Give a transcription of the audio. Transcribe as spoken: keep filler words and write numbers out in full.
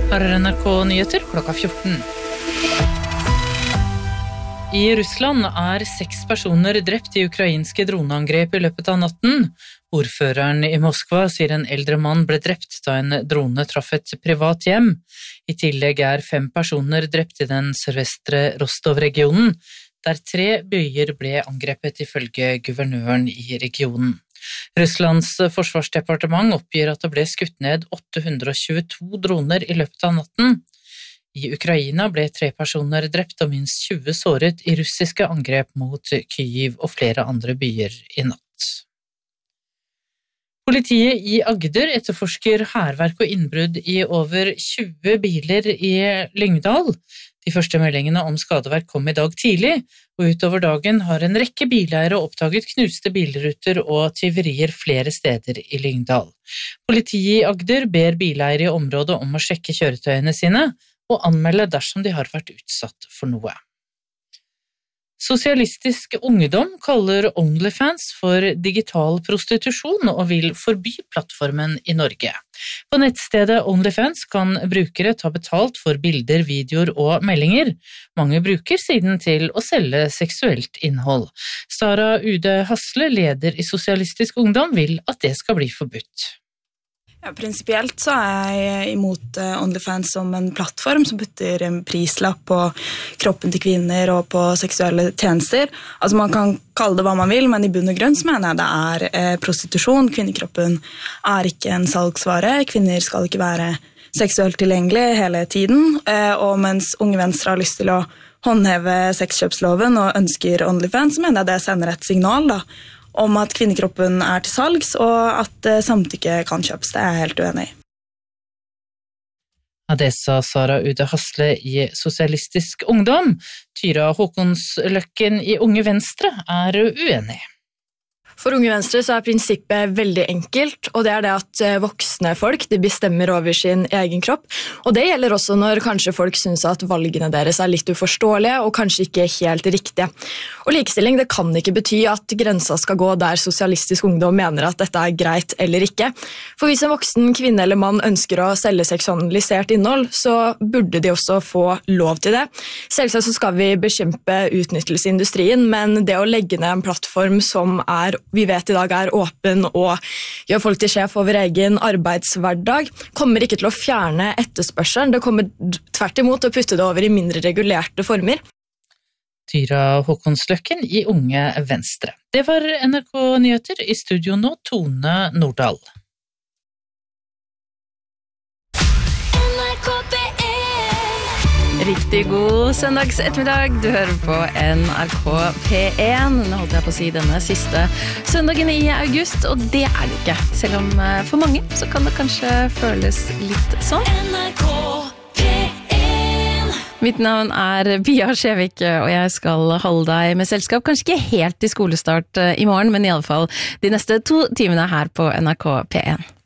Her er N R K Nyheter klokka fjorten. I Russland er seks personer drept i ukrainske droneangrep i løpet av natten. Ordføreren i Moskva sier en eldre mann ble drept da en drone traff et privat hjem. I tillegg er fem personer drept i den sørvestre Rostov-regionen, der tre byer ble angrepet ifølge guvernøren i regionen. Russlands forsvarsdepartement oppgir at det ble skutt ned åtte hundre og tjueto droner i løpet av natten. I Ukraina ble tre personer drept og minst tjue såret i russiske angrep mot Kyiv og flere andre byer i natt. Politiet i Agder etterforsker hærverk og innbrudd i over tjue biler i Lyngdal. De første meldingene om skadeverk kom i dag tidlig, og utover dagen har en rekke bileiere oppdaget knuste bilruter og tyverier flere steder i Lyngdal. Politiet i Agder ber bileiere i området om å sjekke kjøretøyene sine og anmelde dersom de har vært utsatt for noe. Sosialistisk Ungdom kaller OnlyFans for digital prostitusjon og vil forby plattformen i Norge. På nettstedet OnlyFans kan brukere ta betalt for bilder, videoer og meldinger. Mange bruker siden til å selge seksuelt innhold. Sara Ude Hasle, leder i Sosialistisk Ungdom, vil at det skal bli forbudt. Ja, Prinsipielt så er jeg imot OnlyFans som en plattform som putter en prislapp på kroppen til kvinner og på seksuelle tjenester. Altså Man kan kalle det hva man vil, men i bunn og grunn så mener jeg det er eh, prostitusjon. Kvinnekroppen er ikke en salgsvare. Kvinner skal ikke være seksuelt tilgjengelig hele tiden. Eh, og mens Unge Venstre har lyst til å håndheve sexkjøpsloven og ønsker OnlyFans, så mener jeg det sender et signal da, om at kvinnekroppen er til salgs, og at samtykke kan kjøpes. Det er jeg helt uenig i. Ja, det sa Sara Ude Hasle i Sosialistisk Ungdom. Tyra Håkonsløkken i Unge Venstre er uenig. For Unge Venstre så er prinsippet veldig enkelt, og det er det at voksne folk de bestemmer over sin egen kropp. Og det gjelder også når kanskje folk synes at valgene deres er litt uforståelige og kanskje ikke helt riktige. Og likestilling det kan ikke bety at grensa skal gå der Sosialistisk Ungdom mener at dette er greit eller ikke. For hvis en voksen kvinne eller mann ønsker å selge seksualisert innhold, så burde de også få lov til det. Selvsagt så skal vi bekjempe utnyttelse i industrien, men det å legge ned en plattform som er vi vet i dag er åpen og gjør folk til sjef over egen arbeidshverdag, kommer ikke til å fjerne etterspørselen. Det kommer tvert imot å putte det over i mindre regulerte former. Tyra Håkonsløkken i Unge Venstre. Det var N R K Nyheter, i studio nå Tone Nordahl. Riktig god søndags ettermiddag. Du hører på N R K P én. Nå holdt jeg på å si denne siste søndagen i august, og det er det ikke. Selv om for mange så kan det kanskje føles litt sånn. N R K P én. Mitt navn er Pia Skjevik, og jeg skal holde deg med selskap. Kanskje ikke helt til skolestart i morgen, men i alle fall de neste to timene her på N R K P én.